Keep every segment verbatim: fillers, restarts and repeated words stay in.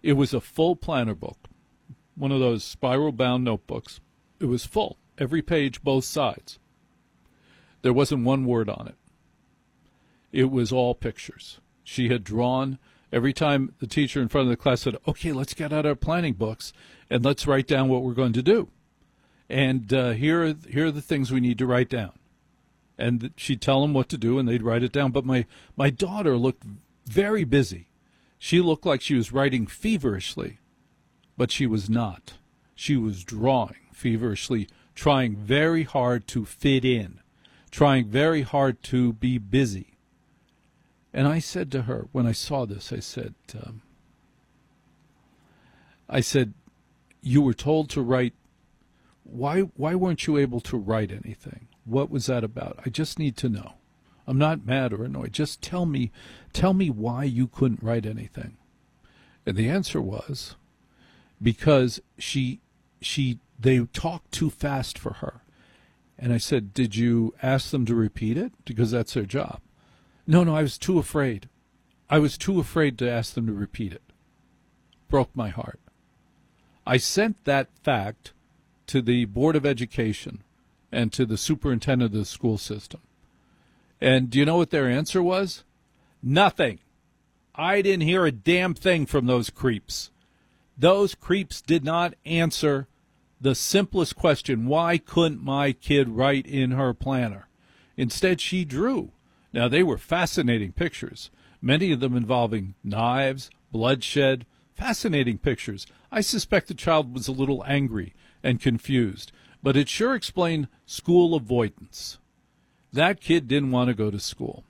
It was a full planner book, one of those spiral-bound notebooks. It was full, every page, both sides. There wasn't one word on it. It was all pictures. She had drawn. Every time the teacher in front of the class said, okay, let's get out our planning books and let's write down what we're going to do. And uh, here, are, here are the things we need to write down. And she'd tell them what to do, and they'd write it down. But my, my daughter looked very busy. She looked like she was writing feverishly, but she was not. She was drawing feverishly, trying very hard to fit in, trying very hard to be busy. And I said to her, when I saw this, I said, um, I said, you were told to write. Why, why weren't you able to write anything? What was that about? I just need to know. I'm not mad or annoyed. Just tell me, tell me why you couldn't write anything. And the answer was because she, she, they talked too fast for her. And I said, did you ask them to repeat it? Because that's their job. No, no, I was too afraid. I was too afraid to ask them to repeat it. Broke my heart. I sent that fact to the Board of Education and to the superintendent of the school system. And do you know what their answer was? Nothing. I didn't hear a damn thing from those creeps. Those creeps did not answer the simplest question, why couldn't my kid write in her planner? Instead, she drew. Now, they were fascinating pictures, many of them involving knives, bloodshed, fascinating pictures. I suspect the child was a little angry and confused, but it sure explained school avoidance. That kid didn't want to go to school.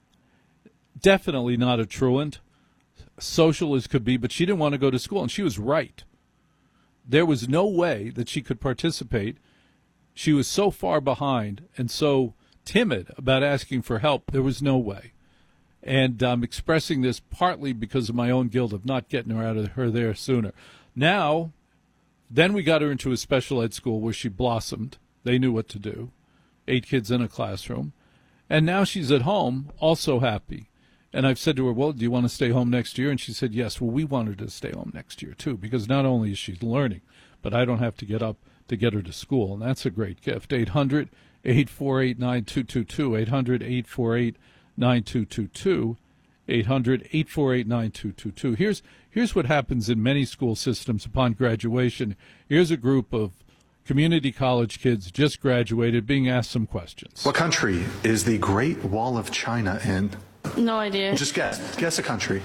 Definitely not a truant, social as could be, but she didn't want to go to school, and she was right. There was no way that she could participate. She was so far behind and so timid about asking for help, there was no way. And I'm expressing this partly because of my own guilt of not getting her out of her there sooner. Now, then we got her into a special ed school where she blossomed. They knew what to do. Eight kids in a classroom. And now she's at home, also happy. And I've said to her, well, do you want to stay home next year? And she said, yes. Well, we want her to stay home next year, too, because not only is she learning, but I don't have to get up to get her to school. And that's a great gift. eight hundred, eight four eight, nine two two two. eight hundred, eight four eight, nine two two two. eight hundred, eight four eight, nine two two two. Here's, here's what happens in many school systems upon graduation. Here's a group of community college kids just graduated being asked some questions. What country is the Great Wall of China in? No idea. Just guess. Guess a country.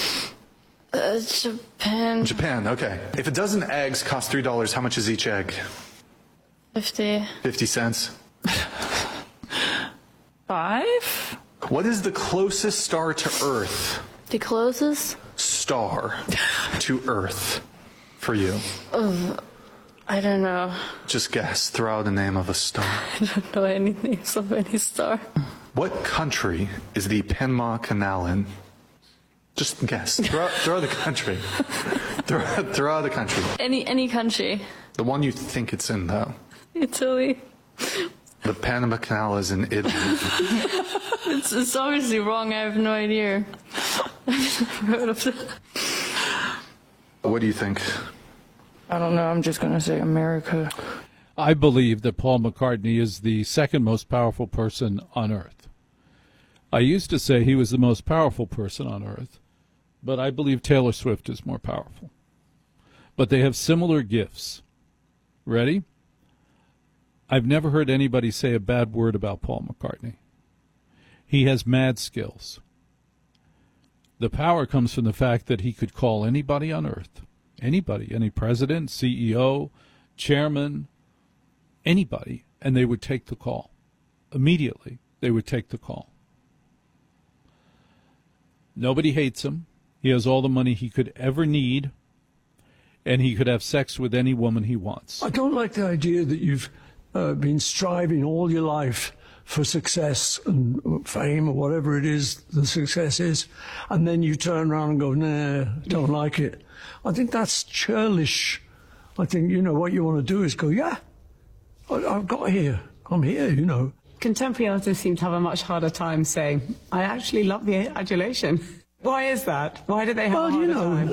Uh, Japan. Japan, okay. If a dozen eggs cost three dollars, how much is each egg? Fifty. Fifty cents. Five? What is the closest star to Earth? The closest? Star to Earth for you. Uh, I don't know. Just guess. Throw out the name of a star. I don't know any names of any star. What country is the Panama Canal in? Just guess. Throw, throw the country. throw, throw out the country. Any any country. The one you think it's in, though. Italy. The Panama Canal is in Italy. it's, it's obviously wrong. I have no idea. I've never heard of that. What do you think? I don't know. I'm just going to say America. I believe that Paul McCartney is the second most powerful person on earth. I used to say he was the most powerful person on earth, but I believe Taylor Swift is more powerful. But they have similar gifts. Ready? I've never heard anybody say a bad word about Paul McCartney. He has mad skills. The power comes from the fact that he could call anybody on earth, anybody, any president, C E O, chairman, anybody, and they would take the call. Immediately, they would take the call. Nobody hates him. He has all the money he could ever need, and he could have sex with any woman he wants. I don't like the idea that you've uh, been striving all your life for success and fame or whatever it is the success is, and then you turn around and go, nah, don't like it. I think that's churlish. I think, you know, what you want to do is go, yeah, I, I've got here. I'm here, you know. Contemporary artists seem to have a much harder time saying, I actually love the adulation. Why is that? Why do they have well, a harder you know, time?